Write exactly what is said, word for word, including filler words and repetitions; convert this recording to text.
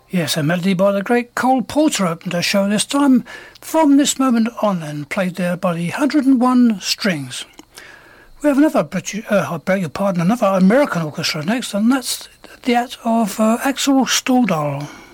Yes, a melody by the great Cole Porter opened our show this time, From This Moment On, and played there by the one hundred and one Strings. We have another British, uh, I beg your pardon, another American orchestra next, and that's the act of uh, Axel Stordal.